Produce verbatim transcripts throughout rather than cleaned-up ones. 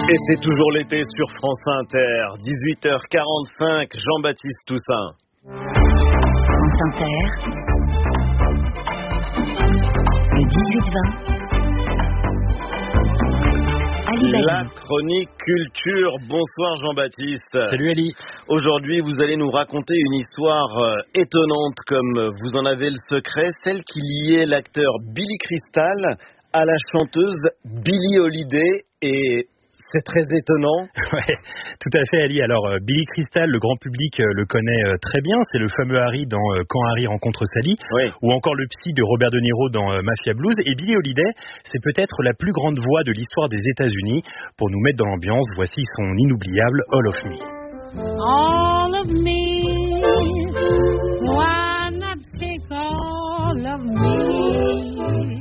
Et c'est toujours l'été sur France Inter, dix-huit heures quarante-cinq, Jean-Baptiste Toussaint. France Inter, le dix-huit vingt. Ali Badi. La chronique culture. Bonsoir Jean-Baptiste. Salut Ali. Aujourd'hui, vous allez nous raconter une histoire euh, étonnante comme vous en avez le secret, celle qui liait l'acteur Billy Crystal à la chanteuse Billie Holiday, et c'est très étonnant. Ouais, tout à fait Ali. Alors euh, Billy Crystal, le grand public euh, le connaît euh, très bien. C'est le fameux Harry dans euh, Quand Harry rencontre Sally, oui. Ou encore le psy de Robert De Niro dans euh, Mafia Blues. Et Billie Holiday, c'est peut-être la plus grande voix de l'histoire des États-Unis. Pour nous mettre dans l'ambiance, voici son inoubliable All of Me. All of me, why not take all of me?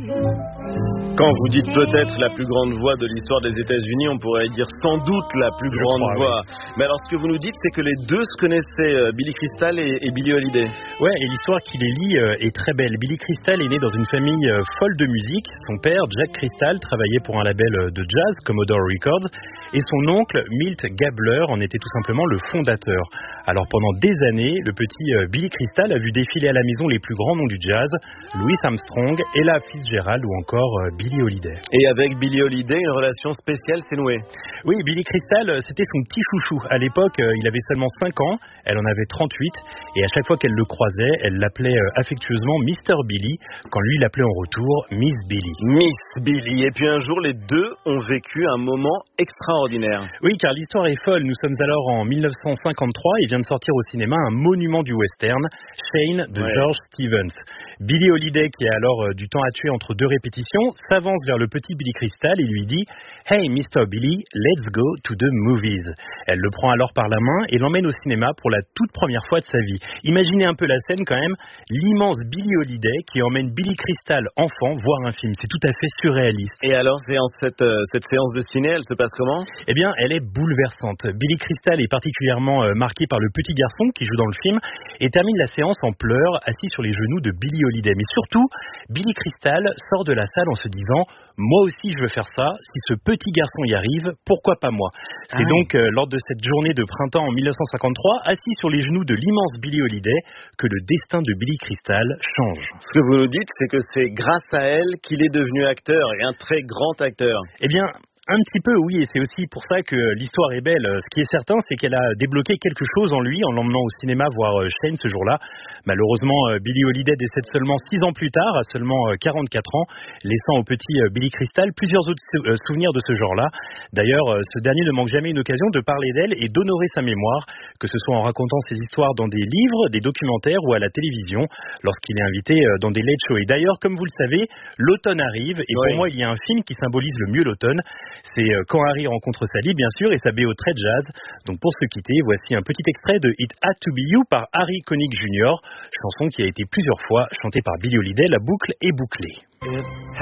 Quand vous dites peut-être la plus grande voix de l'histoire des États-Unis, on pourrait dire sans doute la plus Je grande crois, voix. Oui. Mais alors, ce que vous nous dites, c'est que les deux se connaissaient, euh, Billy Crystal et, et Billie Holiday. Ouais, et l'histoire qui les lie euh, est très belle. Billy Crystal est né dans une famille euh, folle de musique. Son père, Jack Crystal, travaillait pour un label euh, de jazz, Commodore Records, et son oncle, Milt Gabler, en était tout simplement le fondateur. Alors pendant des années, le petit euh, Billy Crystal a vu défiler à la maison les plus grands noms du jazz, Louis Armstrong, Ella Fitzgerald ou encore euh, Billie Holiday. Et avec Billie Holiday, une relation spéciale s'est nouée. Oui, Billy Crystal, euh, c'était son petit chouchou. À l'époque, euh, il avait seulement cinq ans, elle en avait trente-huit, et à chaque fois qu'elle le croisait, elle l'appelait euh, affectueusement mister Billy, quand lui l'appelait en retour Miss Billy. Miss Billy. Et puis un jour, les deux ont vécu un moment extraordinaire. Oui, car l'histoire est folle. Nous sommes alors en mille neuf cent cinquante-trois et vient de sortir au cinéma un monument du western, Shane de ouais. George Stevens. Billie Holiday, qui a alors euh, du temps à tuer entre deux répétitions, s'avance vers le petit Billy Crystal et lui dit « Hey, mister Billy, let's go to the movies ». Elle le prend alors par la main et l'emmène au cinéma pour la toute première fois de sa vie. Imaginez un peu la scène quand même, l'immense Billie Holiday qui emmène Billy Crystal, enfant, voir un film. C'est tout à fait surréaliste. Et alors, séance, cette, euh, cette séance de ciné, elle se passe comment ? Eh bien, elle est bouleversante. Billy Crystal est particulièrement euh, marqué par le petit garçon qui joue dans le film et termine la séance en pleurs, assis sur les genoux de Billie Holiday. Mais surtout, Billy Crystal sort de la salle en se disant « Moi aussi, je veux faire ça. Si ce petit garçon y arrive, pourquoi pas moi ?» C'est ah donc euh, lors de cette journée de printemps en mille neuf cent cinquante-trois, assis sur les genoux de l'immense Billie Holiday, que le destin de Billy Crystal change. Ce que vous nous dites, c'est que c'est grâce à elle qu'il est devenu acteur, et un très grand acteur. Eh bien... Un petit peu, oui, et c'est aussi pour ça que l'histoire est belle. Ce qui est certain, c'est qu'elle a débloqué quelque chose en lui en l'emmenant au cinéma voir Shane ce jour-là. Malheureusement, Billie Holiday décède seulement six ans plus tard, à seulement quarante-quatre ans, laissant au petit Billy Crystal plusieurs autres souvenirs de ce genre-là. D'ailleurs, ce dernier ne manque jamais une occasion de parler d'elle et d'honorer sa mémoire, que ce soit en racontant ses histoires dans des livres, des documentaires ou à la télévision, lorsqu'il est invité dans des late shows. Et d'ailleurs, comme vous le savez, l'automne arrive, et oui. pour moi, il y a un film qui symbolise le mieux l'automne. C'est Quand Harry rencontre Sally, bien sûr, et sa B O très jazz. Donc pour se quitter, voici un petit extrait de It Had to Be You par Harry Connick junior, chanson qui a été plusieurs fois chantée par Billie Holiday. La boucle est bouclée. It